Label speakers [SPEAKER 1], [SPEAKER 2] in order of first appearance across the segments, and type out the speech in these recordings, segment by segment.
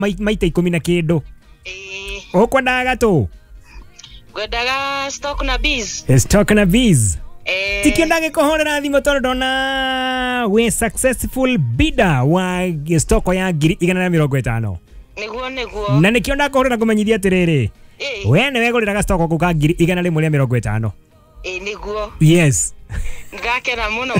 [SPEAKER 1] maita 10 na kindu. Ukwendaga gatu?
[SPEAKER 2] Gwendaga stock na bees.
[SPEAKER 1] Stock na bees. Tikiondaga kuhorera thimo tondu ndona we successful bidder wa stock ya 150.
[SPEAKER 2] Niguo.
[SPEAKER 1] Na nikiondaga kuhorera kumenyithia atiriri. We newe guriraga stock ku ka 150.
[SPEAKER 2] Niguo.
[SPEAKER 1] Yes.
[SPEAKER 2] Ngakena muno.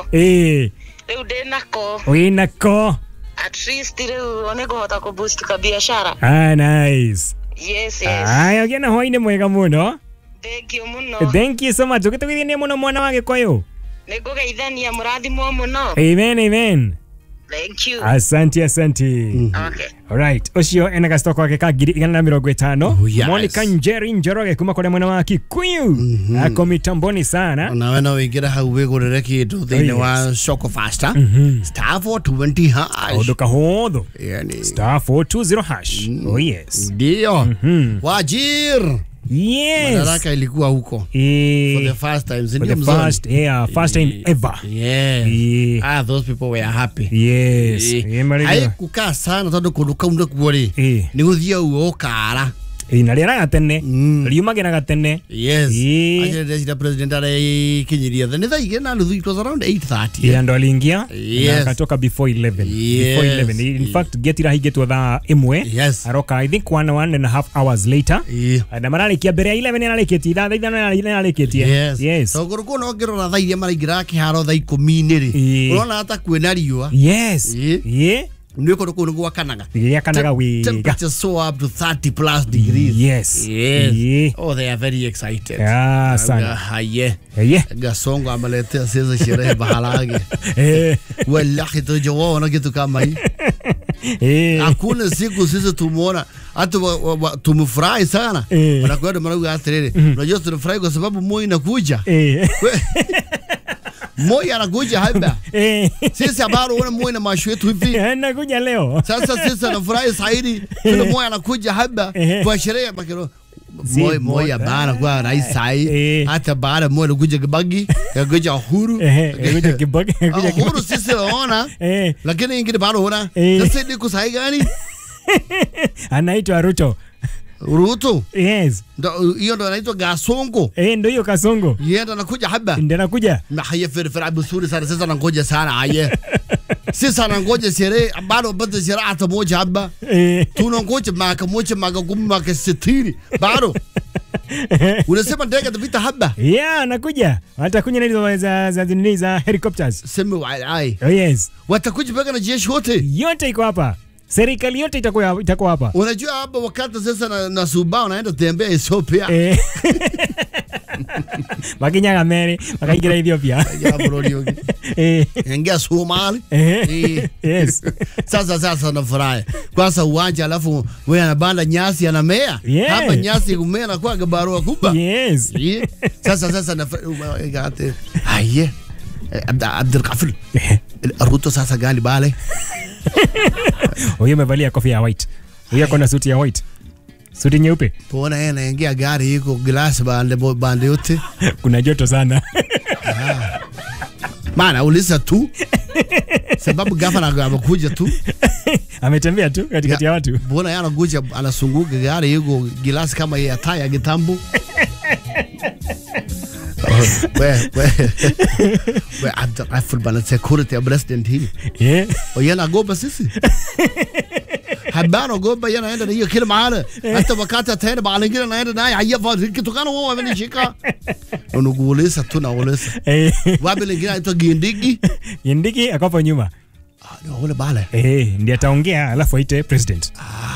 [SPEAKER 2] Riu ndinako.
[SPEAKER 1] Winako.
[SPEAKER 2] At least riu one kuhota ku boost ka biashara.
[SPEAKER 1] Nice.
[SPEAKER 2] Yes.
[SPEAKER 1] Aya gena hoine mwega muno.
[SPEAKER 2] Thank you
[SPEAKER 1] so much. Tukitugithie muno mwana wa Gikuyu.
[SPEAKER 2] Nigugeithania murathimo muno.
[SPEAKER 1] Amen.
[SPEAKER 2] Thank you.
[SPEAKER 1] Asante.
[SPEAKER 2] Okay.
[SPEAKER 1] Alright. Ucio ena stock wake ka 150. Monica Njoroge kuma kwa mwana wa Gikuyu. Ako mitamboni sana.
[SPEAKER 3] Na wewe wingira hau wigurire kindu thini wa Soko Faster. Star 420 hash.
[SPEAKER 1] Odoka hodho.
[SPEAKER 3] Yani
[SPEAKER 1] star 420 hash. Oh yes.
[SPEAKER 3] Ndio. Wajir.
[SPEAKER 1] Yes.
[SPEAKER 3] Madaraka ilikuwa huko. For the first time.
[SPEAKER 1] For the first time ever.
[SPEAKER 3] Yeah. Those people were happy.
[SPEAKER 1] Yes.
[SPEAKER 3] Hai kukaa sana tondu kunduka undu kuori. Ni guthia uo kara.
[SPEAKER 1] Na rĩera gatene riumagira gatene.
[SPEAKER 3] Yes. Ajere the president are kinyiria the nitha igena nuthu, it was around 8:30.
[SPEAKER 1] Yeah, ndo aliingia na akatoka before 11. Before 11. In fact getira higetwa thaa 1.
[SPEAKER 3] Yes.
[SPEAKER 1] Aroka I think 1.5 hours later. Na mararikia mbere ya 11 ararikitie thaa 5 ararikitie. Yes.
[SPEAKER 3] So guruko no ngirora thaa iria maraingira kiharo thaa 10 ri. Urona hata kwena riua.
[SPEAKER 1] Yes.
[SPEAKER 3] Niko nuko ngwa kanaga.
[SPEAKER 1] Ya kanaga we.
[SPEAKER 3] Temperature so up to 30+ degrees.
[SPEAKER 1] Yes.
[SPEAKER 3] Oh, they are very excited.
[SPEAKER 1] Sana.
[SPEAKER 3] Haye. Gasongo amalete sasa sherehe bahalage. Wallahi tujaona kitu kama hii. Hakuna siku sisi tumuona hata tumefurahi sana. Wanakwenda mara atrere. Unajua tunafurahi kwa sababu moyo inakuja. Moyo anakuja hapa. Sisi bado wana moyo na masho yetu hivi.
[SPEAKER 1] Anakuja leo.
[SPEAKER 3] Sasa sisi tunafurahi zaidi. Tuna moyo anakuja hapa kwa sherehe bakero. Moyo bana kwa rais sai. Hata baada moyo anakuja kibagi, anakuja huru.
[SPEAKER 1] Anakuja kibagi.
[SPEAKER 3] Huru sisi waona. Lakini ingine bado huna. Sasa niko sai gani?
[SPEAKER 1] Anaitwa Ruto. Yes.
[SPEAKER 3] Hiyo ndo anaitwa Gasongo.
[SPEAKER 1] Ndio hiyo Kasongo.
[SPEAKER 3] Yeye ndo anakuja hapa.
[SPEAKER 1] Ndio anakuja.
[SPEAKER 3] Na haya firfira busuri sana sasa nangoja sana haya. Sasa nangoja sherehe bado bado sherehe hata moja hapa. Tunangoja maka moja maka kumi maka 60 bado. Unasema ndege atapita hapa?
[SPEAKER 1] Yeah, anakuja. Watakuja na hizo za helicopters.
[SPEAKER 3] Sema wai.
[SPEAKER 1] Oh yes.
[SPEAKER 3] Watakuja paka na jeshi wote.
[SPEAKER 1] Yote iko hapa. Serikali yote itakuwa hapa.
[SPEAKER 3] Unajua hapa wakati sasa na Subao naenda tembea Ethiopia.
[SPEAKER 1] Makinyaga mere, makaingira Ethiopia.
[SPEAKER 3] Ingia Somali.
[SPEAKER 1] Yes.
[SPEAKER 3] Sasa nafurahi. Kwanza uwanja alafu wewe anabanda nyasi anamea. Hapa nyasi kumea na kwa barua kubwa.
[SPEAKER 1] Yes.
[SPEAKER 3] Sasa nafurahi. Aye. Abdul Ghafil. Ruto sasa gani bale?
[SPEAKER 1] Huyo amevalia kofia ya white. Huyo akona suti ya white. Suti nyeupe.
[SPEAKER 3] Pona yeye anaingia gari iko glass bande yote.
[SPEAKER 1] Kuna joto sana.
[SPEAKER 3] Maana uliza tu. Sababu gavana amekuja tu.
[SPEAKER 1] Ametembea tu katikati ya watu.
[SPEAKER 3] Pona yeye anakuja anasunguka gari iko glass kama ya taya kitambo. We Abdul bana security president hii. Oyana goba sisi. Habano goba yana enda hiyo kila mahali. Hata wakati tena baalingine naenda naye haifa kitokana wao wamenishika. Unuguulisa tu na ulisa. Wapi lingine ito Gindigi akapo nyuma. Ndio wale bale.
[SPEAKER 1] Ndiye ataongea alafu aite president.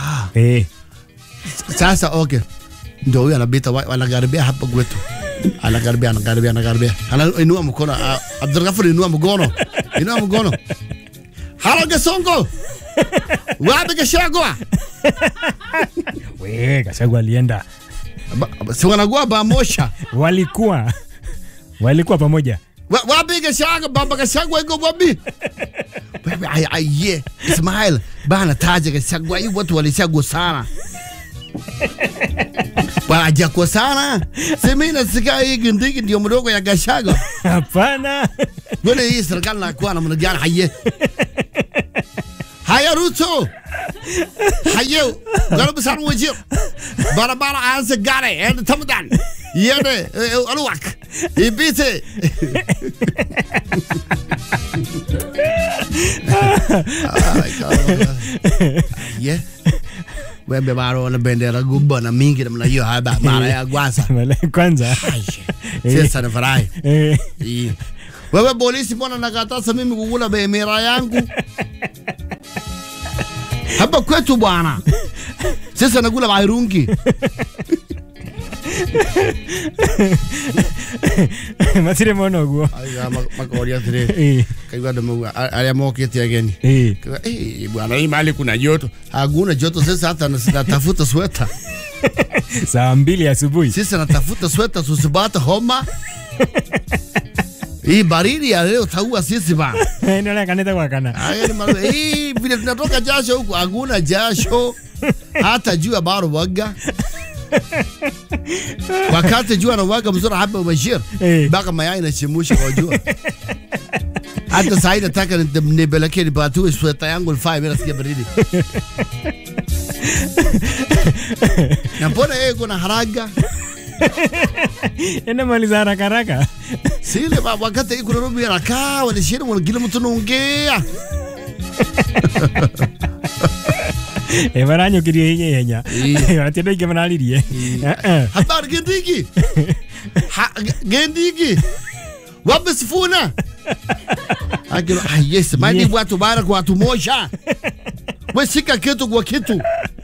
[SPEAKER 3] Sasa okay. Ndio huyo anabita wanakaribia hapa kwetu. Anakaribia. Inua mkono. Abdul Ghafur inua mkono. Halo Gasongo. Wapi Gachagua?
[SPEAKER 1] We Gachagua alienda.
[SPEAKER 3] Si wanagua pamoja.
[SPEAKER 1] Walikuwa pamoja.
[SPEAKER 3] Wapi Gachagua? Baba Gachagua iko wapi? Aye. Ismail bana taja Gachagua hii watu walichagua sana. Wanaja kwa sana. Semina sika hii Gindigi ndio mdogo ya Gachagua.
[SPEAKER 1] Hapana.
[SPEAKER 3] Wale hii serikali na kwa namna gani haya? Haya Ruto. hayo galu besar wajib bara anse gare en tamadan yene alwak ibite yeah wembe maro na bendera gubba na mingi na hiyo haba mara ya gwasa
[SPEAKER 1] kwanza
[SPEAKER 3] sasa na farai wewe polisi mbona nakataza mimi kukula bemera yangu hapa kwetu bwana sasa nakula bairungi
[SPEAKER 1] matire mono guo
[SPEAKER 3] aya makoria tire kaiwa ndo aya moketi ageni bwana hii mali kuna joto hakuna joto sasa hata natafuta sweta
[SPEAKER 1] saa 2 asubuhi
[SPEAKER 3] sasa natafuta sweta susibata homa hii baridi ya leo taua sisi bana
[SPEAKER 1] ndio kaneta kwa kana
[SPEAKER 3] hii vile tunatoka jasho huko hakuna jasho hata jua bado waga wakati jua na waga mzuri hapa Bashir baka mayai na chimusha kwa jua hata saidi nataka nibelekee nipatue sweta yangu 5 bila sikia baridi na mbona yeye kuna haraga
[SPEAKER 1] ena maliza haraka
[SPEAKER 3] sile wakati iko Nairobi haraka wanashiri mwana mtu nongea
[SPEAKER 1] baranyo kiri yenya atendo ige manalirie
[SPEAKER 3] habari gendiki wapi sifuna akilo yes mani watu bara kwa watu moja weshika kitu kwa kitu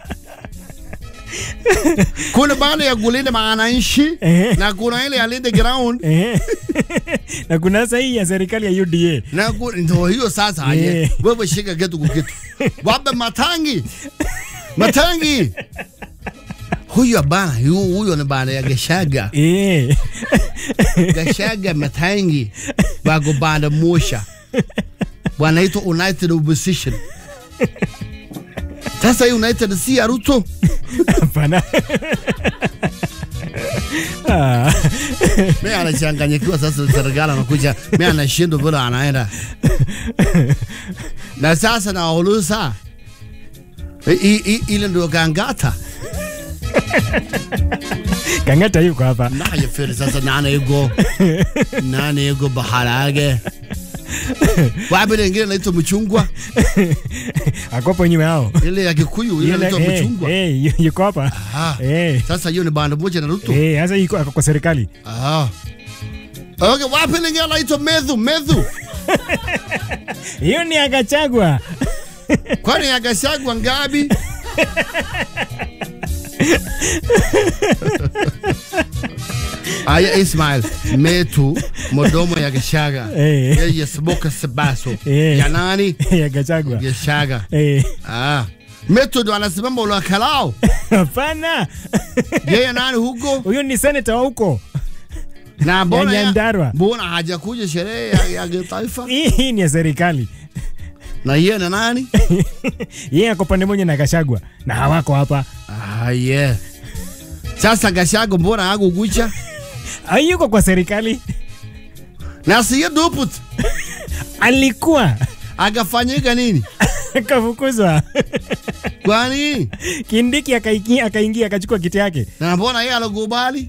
[SPEAKER 3] kuna bana ya kulinda wananchi na kuna ile ya linda ground
[SPEAKER 1] na kuna sahihi ya serikali ya UDA
[SPEAKER 3] na ndio hiyo sasa aje wewe shika kitu kwa kitu wape matangi huyo bana huyo ni bana ya Gashaga Gashaga matangi bago banda mosha bwana ito United Opposition sasa United si ya Ruto
[SPEAKER 1] hapana
[SPEAKER 3] mimi anachanganyikiwa sasa serikali anakuja mimi anashindwa vile anaenda na sasa na olusa ile ndio Kangata
[SPEAKER 1] yuko hapa
[SPEAKER 3] na yefere sasa nana ego baharage wapi nyingine naitwa mchungwa
[SPEAKER 1] akopo nyuma yao
[SPEAKER 3] ile ya Kikuyu ile naitwa mchungwa
[SPEAKER 1] yuko hapa
[SPEAKER 3] sasa hiyo ni banda moja na Ruto
[SPEAKER 1] sasa yuko kwa serikali
[SPEAKER 3] okay wapi nyingine naitwa Medhu
[SPEAKER 1] hiyo ni Agachagua
[SPEAKER 3] kwani Agachagua ngapi aya Ismail metu modomo ya Gashaga yeye sboka sebaso ya nani
[SPEAKER 1] ya Gachagua
[SPEAKER 3] Gashaga metu ndo anasimama ula kalao
[SPEAKER 1] hapana
[SPEAKER 3] yeye nani huko
[SPEAKER 1] huyo ni senator huko
[SPEAKER 3] na
[SPEAKER 1] mbona
[SPEAKER 3] hajakuja sherehe ya taifa
[SPEAKER 1] hii ni ya serikali
[SPEAKER 3] na yeye na nani
[SPEAKER 1] yeye ako pande moja na Gachagua na hawako hapa
[SPEAKER 3] yeah sasa Gachagua mbona hakukuja
[SPEAKER 1] hayuko kwa serikali
[SPEAKER 3] na siye duput
[SPEAKER 1] alikuwa
[SPEAKER 3] akafanyika nini
[SPEAKER 1] kafukuzwa
[SPEAKER 3] kwani
[SPEAKER 1] Kindiki akaingia akachukua kiti yake
[SPEAKER 3] na mbona yeye alikubali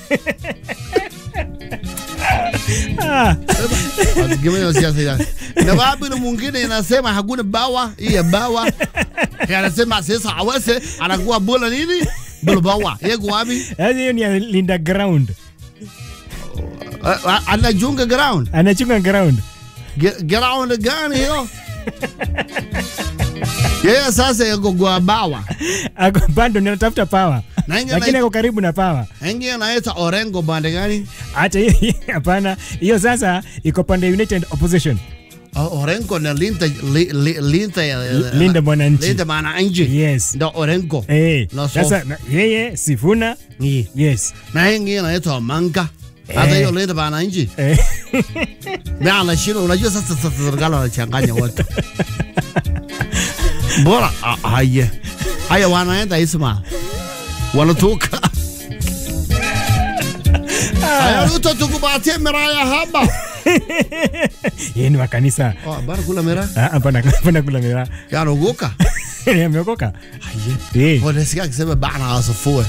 [SPEAKER 3] Gimana siasa ya na wapi na mwingine anasema hakuna bawa hii bawa anasema sasa awase anakuwa bola nini bola bawa yego wapi
[SPEAKER 1] hiyo ni linda ground
[SPEAKER 3] anachunga ground ground gani hiyo yeye sasa yego kwa bawa
[SPEAKER 1] ako bando ninatafuta power lakini ako karibu na power
[SPEAKER 3] ingia naita Orengo bande gani
[SPEAKER 1] acha hapana hiyo sasa iko pande United Opposition
[SPEAKER 3] Orengo na linda mwananchi
[SPEAKER 1] yes
[SPEAKER 3] ndo Orengo
[SPEAKER 1] sasa yeye Sifuna yes
[SPEAKER 3] na ingia naita Manga hata hiyo linda mwananchi na anashindwa unajua sasa serikali anachanganya watu bora haya wanaenda Isma wanatoka haya Ruto tukupatie miraya haba
[SPEAKER 1] yeye ni wa kanisa
[SPEAKER 3] bara kula mira
[SPEAKER 1] hapana kula mira
[SPEAKER 3] yanogoka
[SPEAKER 1] Ameokoka. Eh.
[SPEAKER 3] Unasikia akisema bana asafue.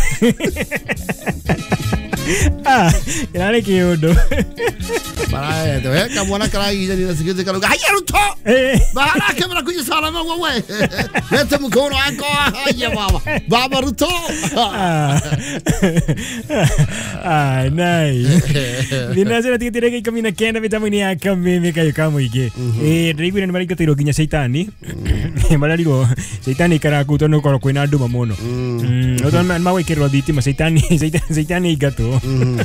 [SPEAKER 1] Inale kiudo.
[SPEAKER 3] Bana ndio kama mwana karagi ni nasikize kaluga. Haya Ruto. Bana kama kuja salama wewe. Leta mkono wako. Haya baba. Baba Ruto.
[SPEAKER 1] Nai. Dinasira tikitire kami na kenda vitamini ya kami kayo kamuige. Rigwira ni mariko tiro ginya seitani. Marariro seitani karakuto no koro kwina nduma muno. Oton mawe kero thitima seitani igato.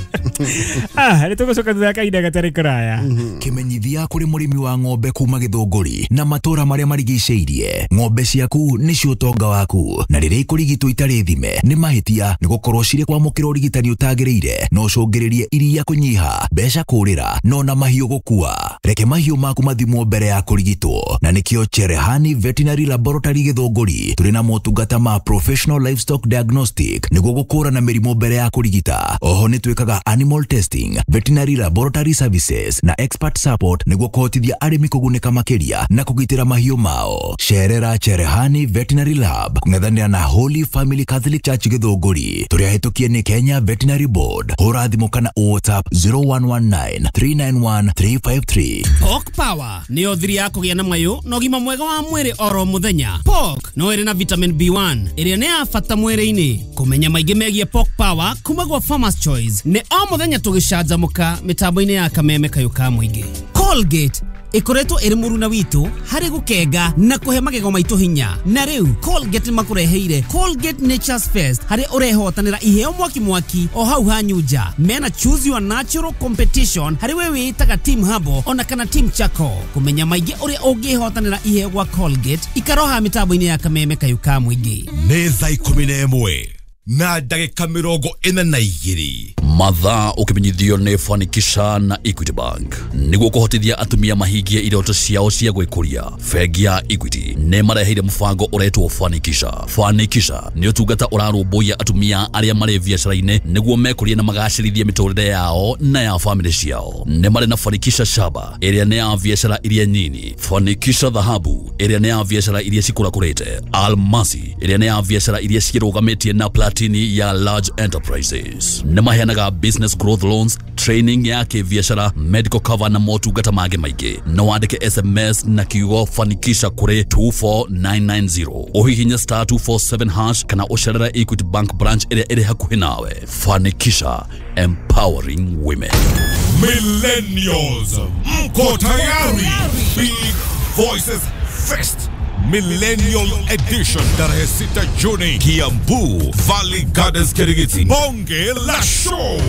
[SPEAKER 1] Nitugucoka thutha kahinda gatari kuraya.
[SPEAKER 4] Kimenyithia kuri murimi wa ng'ombe kuma Githunguri na matura maria marigiceirie. Ng'ombe ciaku nicio utonga waku, na riria ikurigitwo itari thime ni mahitia ni gukorwo ciri kwamukira urigitani utagiriire no cungiririe iria kunyiha, mbeca kurira no na mahiu gukua. Reke mahiu maku mathimwo mbere ya kurigitwo, na nikio Cherehani Veterinary Laboratory Githunguri turi na motungata ma Professional Livestock Diagnostic niguo gukura na mirimo mbere ya kurigita. Oho ni twikaga animal testing, veterinary laboratory services na expert support niguo kuhotithia arimi kuguneka makiria na kugitira mahiu mao. Sherera Cherehani Veterinary Lab kung'ethanira na Holy Family Catholic Church Githunguri. Turia hitukie ni Kenya Veterinary Board. Hura thimu kana WhatsApp 0119 391 353.
[SPEAKER 5] Pork Power ni othiri ya kugia na mayu no gima mwega wa mwiri oro muthenya. Pork no iri na vitamin B1 iria ni ya bata mwiri-ini. Kumenya maingi megie Pork Power kuma gwa Farmers Choice ni o muthenya tugicanjamuka mitambo-ini ya kameme kayo ka muingi. Colgate ikoretwo iri muruna witu hari gukenga na kuhe magego maitu hinya. Na riu Colgate makureheire Colgate Nature's Fest hari urehotanira iheo mwaki o hau hanyuja. Mena Choose Your Natural Competition hari we witaga Team Habo ona kana Team Chako. Kumenya maingi uri ungihotanira iheo gwa Colgate ikaroha mitambo-ini ya kameme kayo ka muingi.
[SPEAKER 6] Nĩ thaa 11 na ndagĩka 42 mathaa ukimenyithio nĩ Fanikisha na Equity Bank niguo kuhotithia atumia mahingie iroto ciao cia gwikuria. Bengi ya Equity nĩ mareheire mũbango uretwo Fanikisha. Fanikisha nĩ ũtungata ũrarũmbũiya atumia arĩa marĩ biacara-inĩ niguo mekurie na magacĩrithie mĩtũrĩre yao na ya family ciao. Nĩ marĩ na Fanikisha Shaba ĩrĩa nĩ ya biacara iria nyinyi, Fanikisha Dhahabu ĩrĩa nĩ ya biacara iria cikũrakũrĩte, Almasi ĩrĩa nĩ ya biacara iria cirũgamĩtie na Platini ya large enterprises. Nĩ maheanaga business growth loans, training ya kibiashara, medical cover na motungata mangĩ maingĩ. No wandike SMS na kiugo Fanikisha kuri 24990. Uhihinya *247# kana ucerere Equity Bank branch ĩrĩa ĩrĩ hakuhĩ nawe. Fanikisha, empowering women.
[SPEAKER 7] Millennials, mko tayari? Big Voices Fest Millennial Edition tarehe 6 Juni, Kiambu Valley Gardens Kirigiti. Bonge la show